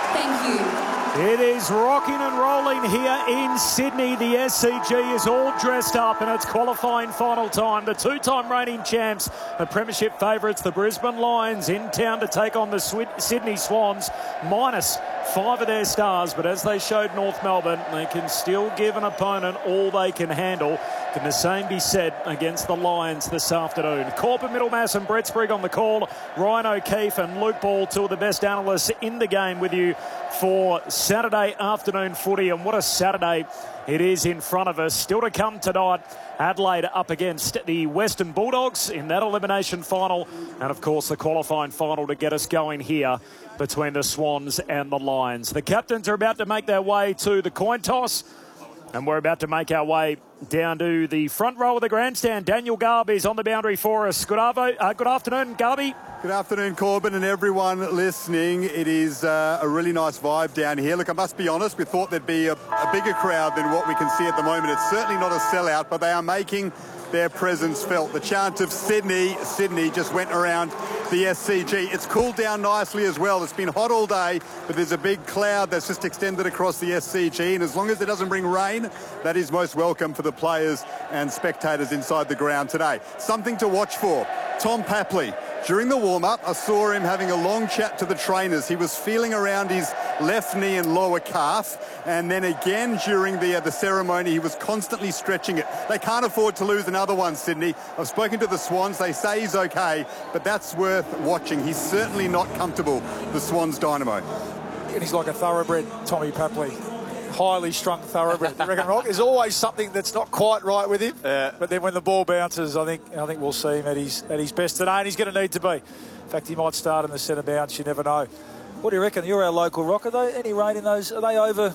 Thank you. It is rocking and rolling here in Sydney. The SCG is all dressed up and it's qualifying final time. The two-time reigning champs, the premiership favourites, the Brisbane Lions, in town to take on the Sydney Swans, minus 5 of their stars. But as they showed North Melbourne, they can still give an opponent all they can handle. Can the same be said against the Lions this afternoon? Corbin Middlemass and Brett Sprigg on the call. Ryan O'Keefe and Luke Ball, two of the best analysts in the game, with you for Saturday afternoon footy. And what a Saturday it is in front of us. Still to come tonight, Adelaide up against the Western Bulldogs in that elimination final. And of course the qualifying final to get us going here between the Swans and the Lions. The captains are about to make their way to the coin toss. And we're about to make our way down to the front row of the grandstand. Daniel Garby is on the boundary for us. Good afternoon, Garby. Good afternoon, Corbin, and everyone listening. It is a really nice vibe down here. Look, I must be honest, we thought there'd be a bigger crowd than what we can see at the moment. It's certainly not a sellout, but they are making their presence felt. The chant of Sydney just went around the SCG. It's cooled down nicely as well. It's been hot all day, but there's a big cloud that's just extended across the SCG, and as long as it doesn't bring rain, that is most welcome for the players and spectators inside the ground today. Something to watch for. Tom Papley. During the warm-up, I saw him having a long chat to the trainers. He was feeling around his left knee and lower calf, and then again during the ceremony, he was constantly stretching it. They can't afford to lose another one, Sydney. I've spoken to the Swans. They say he's okay, but that's worth watching. He's certainly not comfortable, the Swans dynamo. And he's like a thoroughbred, Tommy Papley. Highly strung thoroughbred. I reckon, Rock, there's always something that's not quite right with him. But then when the ball bounces, I think we'll see him at his best today, and he's going to need to be. In fact, he might start in the centre bounce. You never know. What do you reckon? You're our local Rock. Are they any rain in those? Are they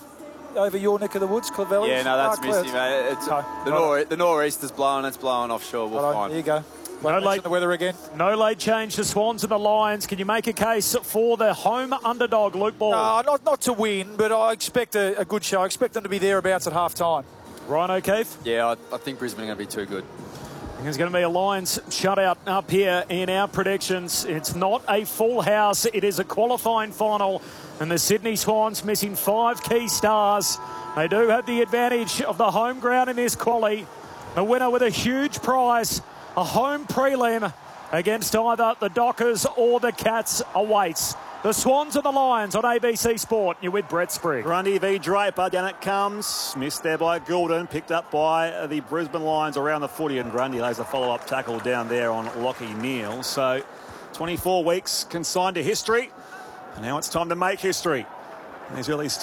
over your neck of the woods, Clovelly? Yeah, no, that's misty, mate. It's, the nor'east is blowing. It's blowing offshore. We'll find. There you go. No late, the weather again. No late change to Swans and the Lions. Can you make a case for the home underdog, Luke Ball? Not to win, but I expect a good show. I expect them to be thereabouts at half-time. Ryan O'Keefe? Yeah, I think Brisbane are going to be too good. There's going to be a Lions shutout up here in our predictions. It's not a full house. It is a qualifying final, and the Sydney Swans missing 5 key stars. They do have the advantage of the home ground in this quali. The winner with a huge prize, a home prelim against either the Dockers or the Cats, awaits. The Swans and the Lions on ABC Sport. You're with Brett Sprigg. Grundy v Draper, down it comes. Missed there by Goulden, picked up by the Brisbane Lions around the footy, and Grundy lays a follow-up tackle down there on Lockie Neal. So 24 weeks consigned to history, and now it's time to make history. These early